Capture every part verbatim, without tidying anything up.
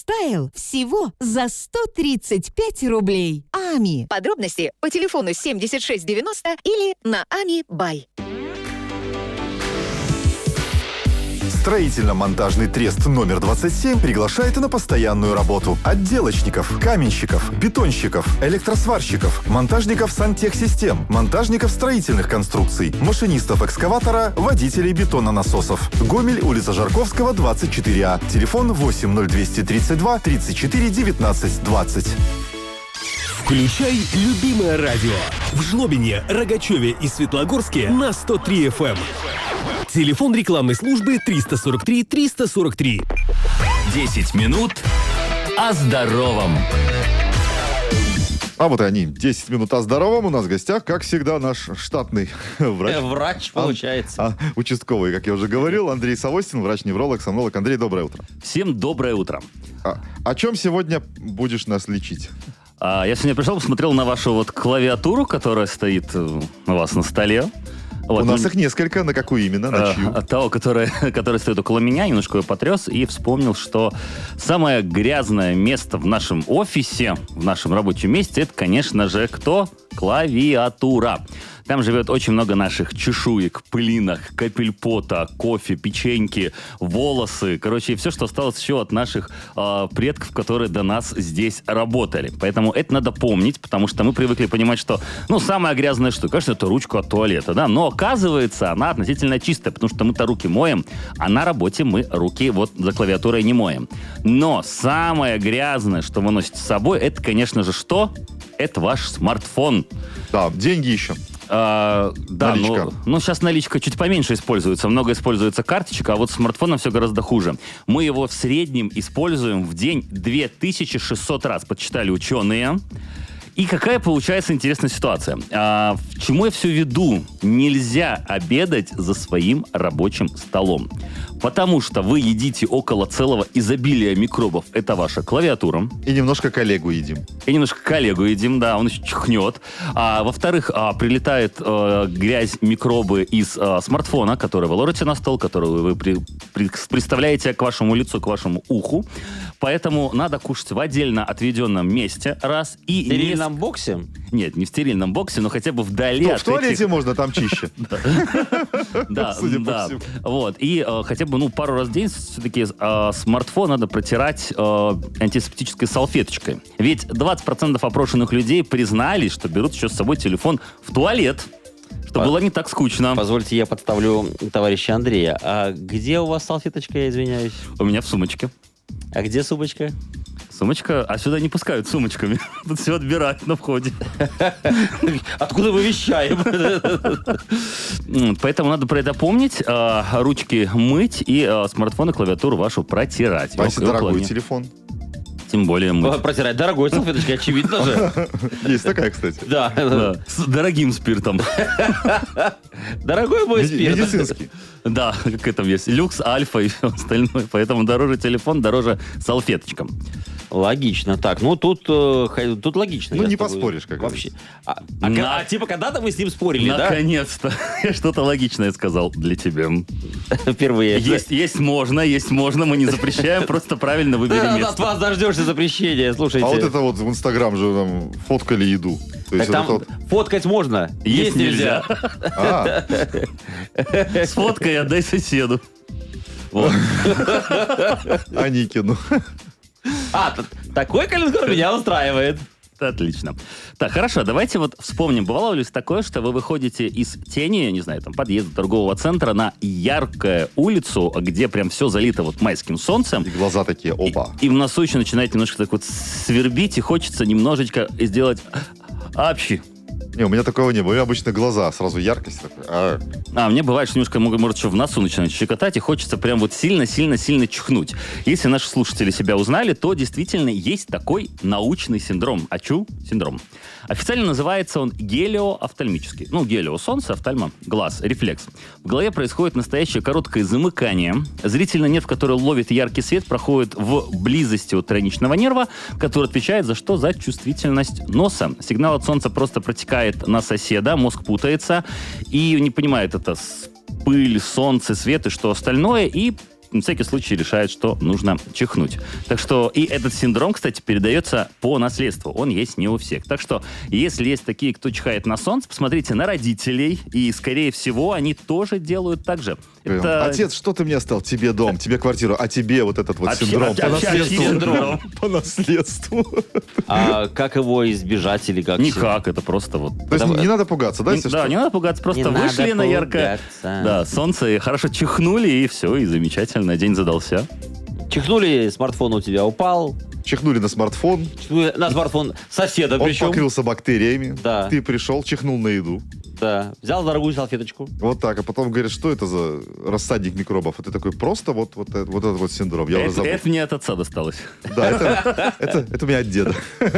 Style всего за сто тридцать пять рублей. Ами. Подробности по телефону семьдесят шесть девяносто или на Ами Бай. Строительно-монтажный трест номер двадцать семь приглашает на постоянную работу отделочников, каменщиков, бетонщиков, электросварщиков, монтажников сантехсистем, монтажников строительных конструкций, машинистов экскаватора, водителей бетононасосов. Гомель, улица Жарковского, двадцать четыре А. Телефон восемь ноль двести тридцать два тридцать четыре девятнадцать двадцать. Включай любимое радио. В Жлобине, Рогачеве и Светлогорске на сто три эф эм. Телефон рекламной службы триста сорок три триста сорок три. десять минут о здоровом. А вот и они. десять минут о здоровом. У нас в гостях, как всегда, наш штатный врач. Врач, получается. А, а, участковый, как я уже говорил, Андрей Савостин, врач-невролог, сомнолог. Андрей, доброе утро. Всем доброе утро. А, о чем сегодня будешь нас лечить? А, я сегодня пришел, посмотрел на вашу вот клавиатуру, которая стоит у вас на столе. Вот. У нас их несколько. На какую именно? На чью? От того, который, который стоит около меня, немножко ее потряс и вспомнил, что самое грязное место в нашем офисе, в нашем рабочем месте, это, конечно же, кто? Клавиатура. Там живет очень много наших чешуек, пылинок, капель пота, кофе, печеньки, волосы. Короче, все, что осталось еще от наших э, предков, которые до нас здесь работали. Поэтому это надо помнить, потому что мы привыкли понимать, что, ну, самая грязная штука, конечно, это ручка от туалета, да, но оказывается, она относительно чистая, потому что мы-то руки моем, а на работе мы руки вот за клавиатурой не моем. Но самое грязное, что вы носите с собой, это, конечно же, что? Это ваш смартфон. Да, деньги еще. А, да, наличка. Ну, ну, сейчас наличка чуть поменьше используется. Много используется карточка, а вот с смартфоном все гораздо хуже. Мы его в среднем используем в день две тысячи шестьсот раз, подсчитали ученые. И какая получается интересная ситуация? А, к чему я все веду? Нельзя обедать за своим рабочим столом. Потому что вы едите около целого изобилия микробов. Это ваша клавиатура. И немножко коллегу едим. И немножко коллегу едим, да, он еще чихнет. А, во-вторых, а, прилетает а, грязь, микробы из а, смартфона, который вы ложите на стол, которую вы при, при, представляете к вашему лицу, к вашему уху. Поэтому надо кушать в отдельно отведенном месте, раз. И в стерильном не... боксе? Нет, не в стерильном боксе, но хотя бы вдали ну, от в туалете этих... можно, там чище. Да, да. Вот. И хотя бы, ну, пару раз в день все-таки смартфон надо протирать антисептической салфеточкой. Ведь двадцать процентов опрошенных людей признались, что берут еще с собой телефон в туалет. Что По... было не так скучно. Позвольте, я подставлю товарища Андрея. А где у вас салфеточка, я извиняюсь? У меня в сумочке. А где сумочка? Сумочка? А сюда не пускают сумочками. Тут все отбирают на входе. Откуда мы вещаем? Поэтому надо про это помнить. Ручки мыть и смартфон и клавиатуру вашу протирать. А если дорогой телефон? Тем более мыть. Протирать дорогой салфеточкой, очевидно же. Есть такая, кстати. Да. да. С дорогим спиртом. Дорогой мой спирт. Медицинский. Да, как это есть. Люкс, альфа и все остальное. Поэтому дороже телефон, дороже салфеточкам. Логично. Так, ну тут, э, тут логично. Ну не поспоришь, как вообще. А, а, На... а типа когда-то мы с ним спорили, Наконец-то. да? Наконец-то. Я что-то логичное сказал для тебя. Впервые. Есть, есть можно, есть можно. Мы не запрещаем, просто правильно выбери место. От вас дождешься запрещения, слушайте. А вот это вот в Инстаграм же там фоткали еду. То есть там вот... фоткать можно, есть нельзя. Сфоткай и отдай соседу. Аникину. А, такой календарь меня устраивает. Отлично. Так, хорошо, давайте вот вспомним. Бывало ли такое, что вы выходите из тени, не знаю, там, подъезда торгового центра на яркую улицу, где прям все залито вот майским солнцем. И глаза такие, опа. И, и в носу еще начинает немножко так вот свербить, и хочется немножечко сделать апчи. Не, у меня такого не было. У меня обычно глаза, сразу яркость такая. А, а мне бывает, что немножко, может, еще в носу начинает щекотать, и хочется прям вот сильно-сильно-сильно чихнуть. Если наши слушатели себя узнали, то действительно есть такой научный синдром. АЧУ синдром. Официально называется он гелиоофтальмический. Ну, гелио — солнце, офтальма — глаз, рефлекс. В голове происходит настоящее короткое замыкание. Зрительный нерв, который ловит яркий свет, проходит в близости от тройничного нерва, который отвечает за что? За чувствительность носа. Сигнал от солнца просто протекает на соседа, мозг путается и не понимает, это пыль, солнце, свет и что остальное, и на всякий случай решает, что нужно чихнуть. Так что и этот синдром, кстати, передается по наследству. Он есть не у всех. Так что, если есть такие, кто чихает на солнце, посмотрите на родителей, и, скорее всего, они тоже делают так же. Это... Отец, что ты мне оставил? Тебе дом, тебе квартиру, а тебе вот этот вот Общ... синдром общ... по наследству. синдром. По наследству. А как его избежать или как? Никак, это просто вот... То есть не надо пугаться, да? Не, да, не надо пугаться, просто Не вышли надо на яркое пугаться. да, солнце, и хорошо чихнули, и все, и замечательно, день задался. Чихнули, смартфон у тебя упал. Чихнули на смартфон, Чихнули на смартфон соседа он причем. покрылся бактериями, Да. ты пришел, чихнул на еду. Да. Взял дорогую салфеточку. Вот так, а потом говорят, что это за рассадник микробов? А ты такой, просто вот, вот, это- вот этот вот синдром, я уже Это, забыл. это мне от отца досталось. Да, это, это, это у меня от деда.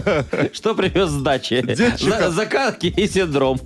Что привез с дачи? Дед чихал. За- Закатки и синдром.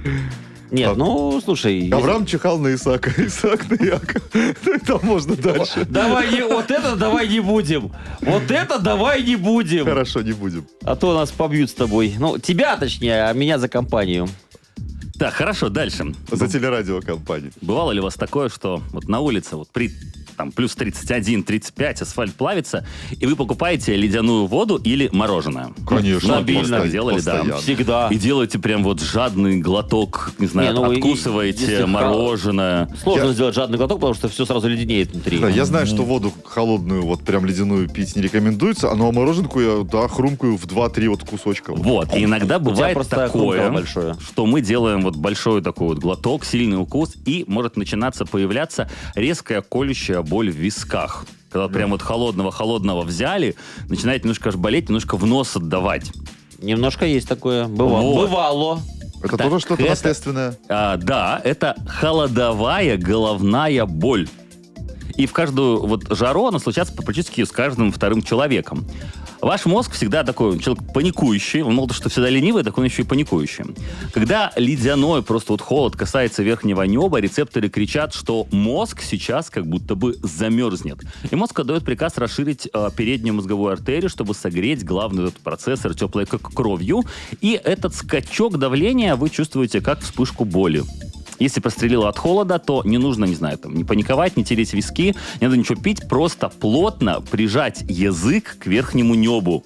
Нет, А- ну, слушай. Авраам чихал на Исаака, Исаак на Якова. Там можно дальше. Давай не, вот это давай не будем. Вот это давай не будем. Хорошо, не будем. А то нас побьют с тобой. Ну, тебя точнее, а меня за компанию. Так, хорошо, дальше. За телерадиокомпанию. Бывало ли у вас такое, что вот на улице вот при там, плюс тридцать один тридцать пять асфальт плавится, и вы покупаете ледяную воду или мороженое? Конечно. Стабильно Постоянно делали, да. Постоянно. Всегда. И делаете прям вот жадный глоток, не знаю, Не, ну, и- откусываете если ха- мороженое. Сложно Я- сделать жадный глоток, потому что все сразу леденеет внутри. Да, я знаю, что воду холодную, вот прям ледяную пить не рекомендуется, ну а мороженку я, да, хрумкаю в два-три вот кусочка. Вот, и иногда У тебя бывает просто такое, хрумкало большое. что мы делаем вот большой такой вот глоток, сильный укус, и может начинаться появляться резкая колющая боль в висках. Когда прям вот холодного-холодного взяли, начинает немножко аж болеть, немножко в нос отдавать. Немножко есть такое. Бывало. Вот. Бывало. Это Так тоже что-то это- наследственное? А, да, это холодовая головная боль. И в каждую вот жару она случается практически с каждым вторым человеком. Ваш мозг всегда такой человек паникующий. Он мало того, что всегда ленивый, так он еще и паникующий. Когда ледяной просто вот холод касается верхнего неба, рецепторы кричат, что мозг сейчас как будто бы замерзнет. И мозг отдает приказ расширить э, переднюю мозговую артерию, чтобы согреть главный этот процессор теплой к- кровью. И этот скачок давления вы чувствуете как вспышку боли. Если прострелило от холода, то не нужно, не знаю, там, не паниковать, не тереть виски, не надо ничего пить, просто плотно прижать язык к верхнему небу.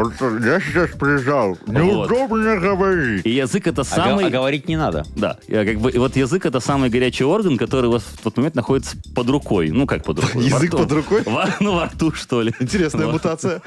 Я сейчас прижал. Неудобно говорить. И язык это А, самый... го- а говорить не надо. Да, и, как бы, и вот язык это самый горячий орган, который у вас в тот момент находится под рукой. Ну, как под рукой? Язык Во рту. под рукой? Во- ну, во рту, что ли. Интересная Вот. мутация.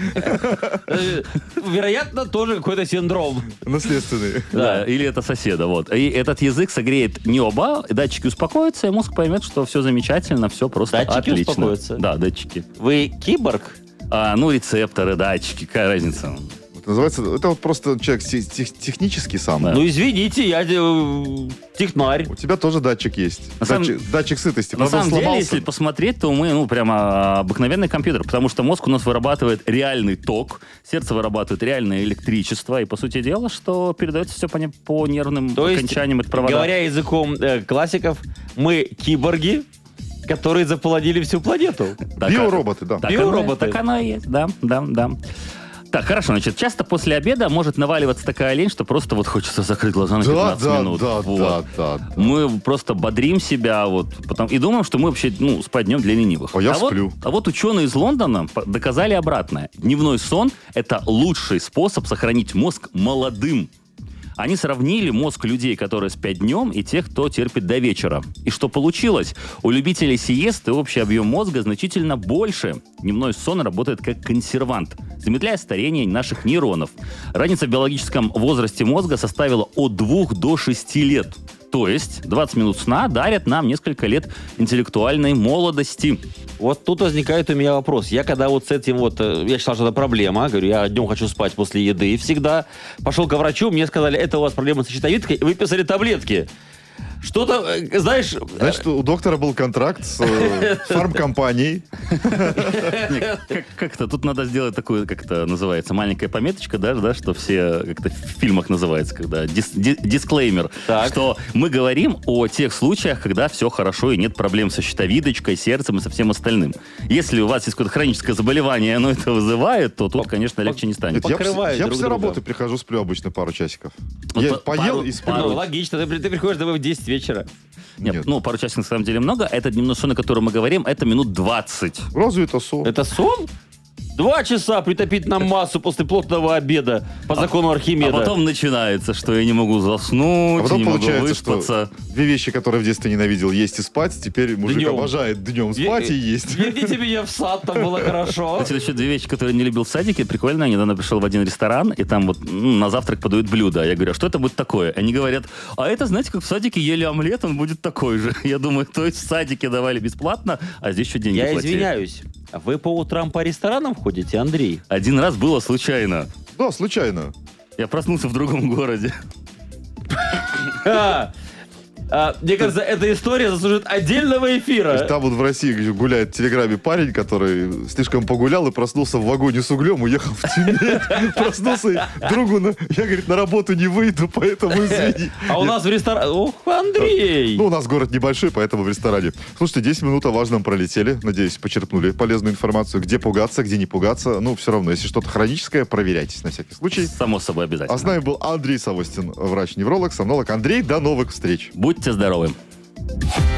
Э, Вероятно, тоже какой-то синдром. Наследственный. Да, или это соседа, вот. И этот язык согреет небо, и датчики успокоятся, и мозг поймет, что все замечательно, все просто Датчики отлично. успокоятся? Да, датчики. Вы киборг? А, ну, рецепторы, датчики, какая разница? Это называется, это вот просто человек те- тех- технический сам. Да. Ну, извините, я э, технарь. У тебя тоже датчик есть. На самом- Датчик, датчик сытости. На Правда, он самом деле, сломался. если посмотреть, то мы, ну, прямо обыкновенный компьютер, потому что мозг у нас вырабатывает реальный ток, сердце вырабатывает реальное электричество, и, по сути дела, что передается все по, не- по нервным То есть, окончаниям, это провода. говоря языком э, классиков, мы киборги, которые заполонили всю планету. Так, Биороботы, да. Так, Биороботы. оно, так оно и есть, да, да, да. Так, хорошо, значит, часто после обеда может наваливаться такая лень, что просто вот хочется закрыть глаза на Да, пятнадцать да, минут. да, Вот. да, да, да. Мы просто бодрим себя вот, потом, и думаем, что мы вообще ну, спать днем для ленивых. А я вот, сплю. а вот ученые из Лондона по- доказали обратное. Дневной сон – это лучший способ сохранить мозг молодым. Они сравнили мозг людей, которые спят днем, и тех, кто терпит до вечера. И что получилось? У любителей сиесты общий объем мозга значительно больше. Дневной сон работает как консервант, замедляя старение наших нейронов. Разница в биологическом возрасте мозга составила от двух до шести лет. То есть двадцать минут сна дарят нам несколько лет интеллектуальной молодости. Вот тут возникает у меня вопрос. Я когда вот с этим вот, э, я считал, что это проблема, говорю, я днем хочу спать после еды, всегда пошел к врачу, мне сказали, это у вас проблема с щитовидкой, и выписали таблетки. Что-то, э, знаешь... э, Значит, у доктора был контракт с э, фармкомпанией. Как- Как-то тут надо сделать такую, как это называется, маленькая пометочка, да, да, что все как-то в фильмах называется, когда дис- ди- дисклеймер, Так. что мы говорим о тех случаях, когда все хорошо и нет проблем со щитовидочкой, сердцем и со всем остальным. Если у вас есть какое-то хроническое заболевание, и оно это вызывает, то тут, конечно, легче не станет. Я, Покрывают я друг после друга. работы прихожу, сплю обычно пару часиков. Вот Я по- поел пару- и сплю. Ну, пару- логично, ты, при- ты приходишь домой в десять вечера. Нет, Нет. ну, пару часов на самом деле много. Это дневной сон, о котором мы говорим, это минут двадцать. Разве это сон? Это сон? Два часа притопить на массу после плотного обеда по закону Архимеда. А потом начинается, что я не могу заснуть, А потом не могу получается, что выспаться. две вещи, которые в детстве ненавидел, есть и спать, теперь мужик Днем. обожает днем спать и есть. Ведите меня в сад, там было хорошо. Кстати, еще две вещи, которые я не любил в садике. Прикольно, я недавно пришел в один ресторан, и там вот ну, на завтрак подают блюдо. Я говорю, а что это будет такое? Они говорят, а это, знаете, как в садике ели омлет, он будет такой же. Я думаю, то есть в садике давали бесплатно, а здесь еще деньги Я платили. извиняюсь. А вы по утрам по ресторанам ходите, Андрей? Один раз было случайно. Да, случайно. Я проснулся в другом городе. А, а, мне кажется, эта история заслужит отдельного То есть эфира. там вот в России где гуляет в Телеграме парень, который слишком погулял и проснулся в вагоне с углем, уехал в Тюмень. Проснулся и другу, на- я, говорит, на работу не выйду, поэтому извини. А у нас в ресторане... Ох, Андрей! Ну, у нас город небольшой, поэтому в ресторане. Слушайте, десять минут о важном пролетели. Надеюсь, почерпнули полезную информацию. Где пугаться, где не пугаться. Ну, все равно, если что-то хроническое, проверяйтесь на всякий случай. Само собой обязательно. А с нами был Андрей Савостин, врач-невролог, сомнолог. Андрей, до новых встреч. Будьте здоровы.